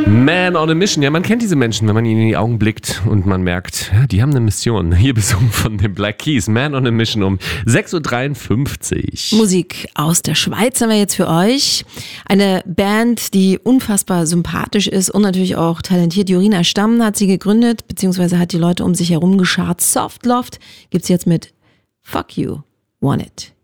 Man on a Mission. Ja, man kennt diese Menschen, wenn man ihnen in die Augen blickt und man merkt, ja, die haben eine Mission. Hier besungen von den Black Keys. Man on a Mission um 6.53 Uhr. Musik aus der Schweiz haben wir jetzt für euch. Eine Band, die unfassbar sympathisch ist und natürlich auch talentiert. Jorina Stamm hat sie gegründet, beziehungsweise hat die Leute um sich herum geschart. Soft Loft gibt's jetzt mit Fuck You, Want It.